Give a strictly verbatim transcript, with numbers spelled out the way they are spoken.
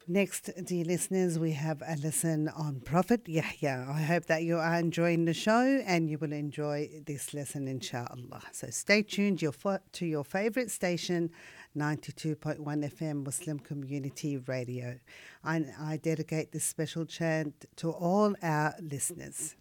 Next, dear listeners, we have a lesson on Prophet Yahya. I hope that you are enjoying the show and you will enjoy this lesson, inshallah. So stay tuned your fo- to your favorite station, ninety-two point one F M Muslim Community Radio. I, I dedicate this special chant to all our listeners.